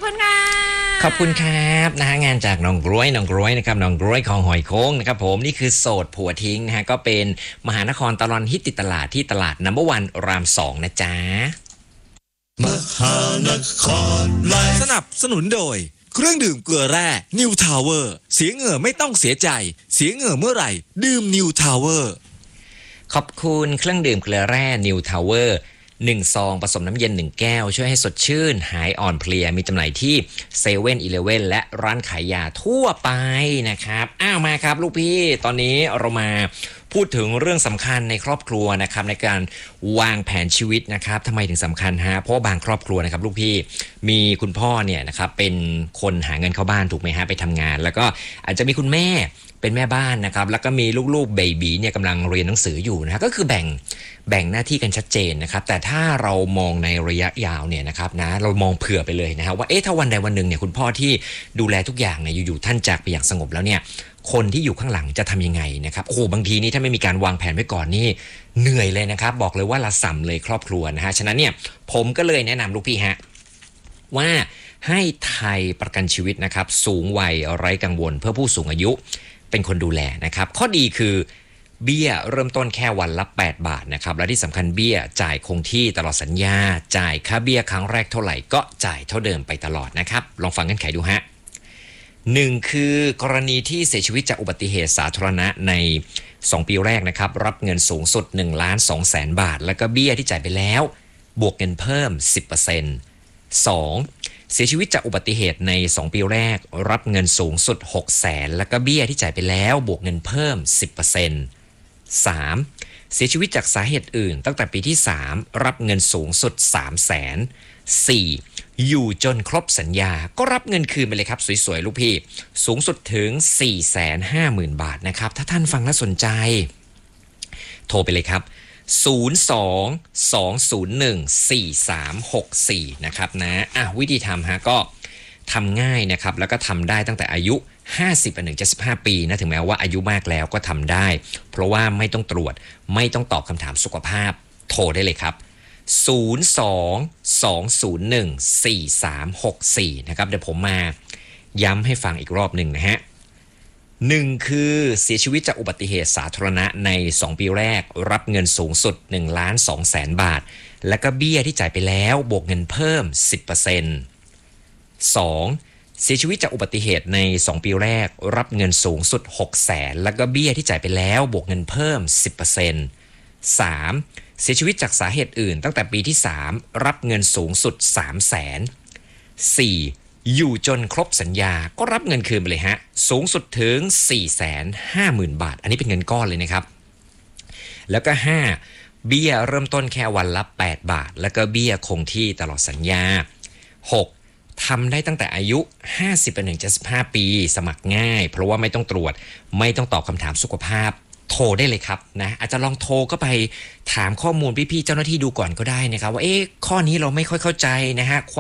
คุณค่ะขอบคุณครับนะฮะงานจากน้องกล้วยนะครับน้องกล้วยของหอยโค้งนะครับผมนี่คือโสดผัวทิ้งนะฮะก็เป็นมหานครตลอดฮิตติดตลาดที่ตลาดนัมเบอร์วันราม2นะจ๊ะมหานครไลฟ์สนับสนุนโดยเครื่องดื่มเกลือแร่นิวทาวเวอร์เสียเหงื่อไม่ต้องเสียใจเสียเหงื่อเมื่อไหร่ดื่มนิวทาวเวอร์ขอบคุณเครื่องดื่มเกลือแร่นิวทาวเวอร์1 ซองผสมน้ำเย็น1แก้วช่วยให้สดชื่นหายอ่อนเพลียมีจำหน่ายที่เซเว่นอีเลฟเว่นและร้านขายยาทั่วไปนะครับมาครับลูกพี่ตอนนี้เรามาพูดถึงเรื่องสำคัญในครอบครัวนะครับในการวางแผนชีวิตนะครับทำไมถึงสำคัญฮะเพราะว่าบางครอบครัวนะครับลูกพี่มีคุณพ่อเนี่ยนะครับเป็นคนหาเงินเข้าบ้านถูกไหมฮะไปทำงานแล้วก็อาจจะมีคุณแม่เป็นแม่บ้านนะครับแล้วก็มีลูกๆเบบีเนี่ยกำลังเรียนหนังสืออยู่นะก็คือแบ่งหน้าที่กันชัดเจนนะครับแต่ถ้าเรามองในระยะยาวเนี่ยนะครับนะเรามองเผื่อไปเลยนะครับว่าถ้าวันใดวันหนึ่งเนี่ยคุณพ่อที่ดูแลทุกอย่างเนี่ยอยู่ๆท่านจากไปอย่างสงบแล้วเนี่ยคนที่อยู่ข้างหลังจะทำยังไงนะครับโอ้บางทีนี่ถ้าไม่มีการวางแผนไว้ก่อนนี่เหนื่อยเลยนะครับบอกเลยว่าละส่ำเลยครอบครัวนะฮะฉะนั้นเนี่ยผมก็เลยแนะนำลูกพี่ฮะว่าให้ไทยประกันชีวิตนะครับสูงวัยไร้กังวลเพื่อผู้สูงอายุเป็นคนดูแลนะครับข้อดีคือเบี้ยเริ่มต้นแค่วันละ8 บาทนะครับและที่สำคัญเบี้ยจ่ายคงที่ตลอดสัญญาจ่ายค่าเบี้ยครั้งแรกเท่าไหร่ก็จ่ายเท่าเดิมไปตลอดนะครับลองฟังเงื่อนไขดูฮะ1คือกรณีที่เสียชีวิตจากอุบัติเหตุสาธารณะใน2 ปีแรกนะครับรับเงินสูงสุด1,200,000 บาทแล้วก็เบี้ยที่จ่ายไปแล้วบวกเงินเพิ่ม 10% 2เสียชีวิตจากอุบัติเหตุใน2 ปีแรกรับเงินสูงสุด600,000แล้วก็เบี้ยที่จ่ายไปแล้วบวกเงินเพิ่ม 10% 3. เสียชีวิตจากสาเหตุอื่นตั้งแต่ปีที่3รับเงินสูงสุด 300,000 4. อยู่จนครบสัญญาก็รับเงินคืนไปเลยครับสวยๆลูกพี่สูงสุดถึง 450,000 บาทนะครับถ้าท่านฟังแล้วสนใจโทรไปเลยครับ02-201-4364นะครับนะวิธีทำฮะก็ทำง่ายนะครับแล้วก็ทำได้ตั้งแต่อายุ50ถึง75ปีนะถึงแม้ว่าอายุมากแล้วก็ทำได้เพราะว่าไม่ต้องตรวจไม่ต้องตอบคำถามสุขภาพโทรได้เลยครับ02-201-4364นะครับเดี๋ยวผมมาย้ำให้ฟังอีกรอบหนึ่งนะฮะ1คือเสียชีวิตจากอุบัติเหตุสาธารณะใน2 ปีแรกรับเงินสูงสุด1,200,000 บาทแล้วก็เบี้ยที่จ่ายไปแล้วบวกเงินเพิ่ม 10% 2. เสียชีวิตจากอุบัติเหตุใน2 ปีแรกรับเงินสูงสุด600,000แล้วก็เบี้ยที่จ่ายไปแล้วบวกเงินเพิ่ม 10% 3. เสียชีวิตจากสาเหตุอื่นตั้งแต่ปีที่3รับเงินสูงสุด 300,000 4. อยู่จนครบสัญญาก็รับเงินคืนไปเลยฮะสูงสุดถึง 450,000 บาทอันนี้เป็นเงินก้อนเลยนะครับแล้วก็5เบี้ยเริ่มต้นแค่วันละ8 บาทแล้วก็เบี้ยคงที่ตลอดสัญญา6ทำได้ตั้งแต่อายุ50ถึง75ปีสมัครง่ายเพราะว่าไม่ต้องตรวจไม่ต้องตอบคำถามสุขภาพโทรได้เลยครับนะอาจจะลองโทรก็ไปถามข้อมูลพี่ๆเจ้าหน้าที่ดูก่อนก็ได้นะครับว่าข้อนี้เราไม่ค่อยเข้าใจนะฮะ